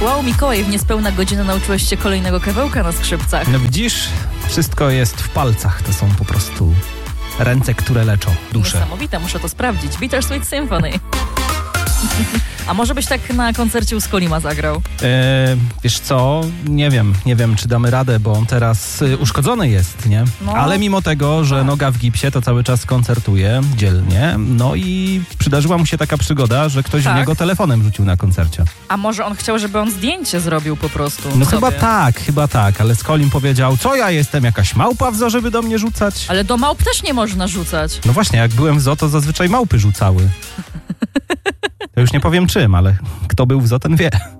Wow, Mikołaj, w niespełna godzinę nauczyłeś się kolejnego kawełka na skrzypcach. No widzisz, wszystko jest w palcach. To są po prostu ręce, które leczą duszę. Niesamowite, muszę to sprawdzić. Bittersweet Symphony. A może byś tak na koncercie u Skolima zagrał? Wiesz co, nie wiem, czy damy radę, bo on teraz uszkodzony jest, nie? No. Ale mimo tego, że noga w gipsie, to cały czas koncertuje dzielnie. No i przydarzyła mu się taka przygoda, że ktoś w niego telefonem rzucił na koncercie. A może on chciał, żeby on zdjęcie zrobił po prostu? No sobie? chyba tak, ale Skolim powiedział, co ja jestem, jakaś małpa w zoo, żeby do mnie rzucać? Ale do małp też nie można rzucać. No właśnie, jak byłem w zoo, to zazwyczaj małpy rzucały. To już nie powiem czym, ale kto był w zoo, ten wie.